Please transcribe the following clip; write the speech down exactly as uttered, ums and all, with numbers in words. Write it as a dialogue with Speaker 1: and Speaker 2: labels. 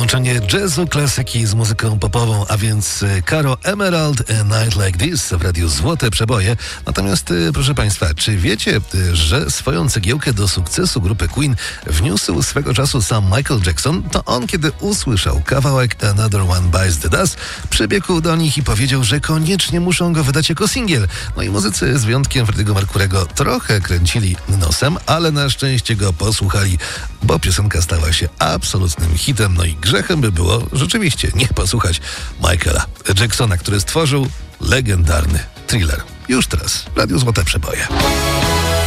Speaker 1: Połączenie jazzu, klasyki z muzyką popową, a więc Caro Emerald, A Night Like This w radiu Złote Przeboje. Natomiast, proszę Państwa, czy wiecie, że swoją cegiełkę do sukcesu grupy Queen wniósł swego czasu sam Michael Jackson? To on, kiedy usłyszał kawałek Another One Bites the Dust, przybiegł do nich i powiedział, że koniecznie muszą go wydać jako singiel. No i muzycy z wyjątkiem Freddie'ego Mercurego trochę kręcili nosem, ale na szczęście go posłuchali, bo piosenka stała się absolutnym hitem. No i grzechem by było rzeczywiście nie posłuchać Michaela Jacksona, który stworzył legendarny Thriller. Już teraz Radio Złote Przeboje.